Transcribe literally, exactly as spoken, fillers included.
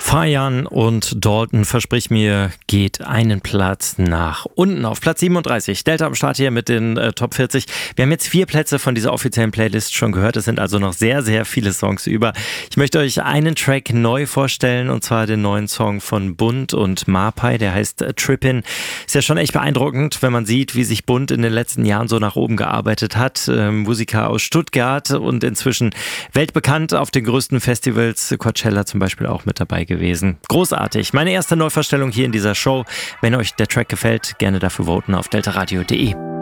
Fajan und Dalton, versprich mir, geht einen Platz nach unten auf Platz siebenunddreißig. Delta am Start hier mit den äh, Top vierzig. Wir haben jetzt vier Plätze von dieser offiziellen Playlist schon gehört. Es sind also noch sehr, sehr viele Songs über. Ich möchte euch einen Track neu vorstellen, und zwar den neuen Song von Bund und Marpai. Der heißt äh, Trippin'. Ist ja schon echt beeindruckend, wenn man sieht, wie sich Bund in den letzten Jahren so nach oben gearbeitet hat. Ähm, Musiker aus Stuttgart und inzwischen weltbekannt auf den größten Festivals, Coachella zum Beispiel, auch mit dabei gewesen. Großartig. Meine erste Neuvorstellung hier in dieser Show. Wenn euch der Track gefällt, gerne dafür voten auf deltaradio punkt de.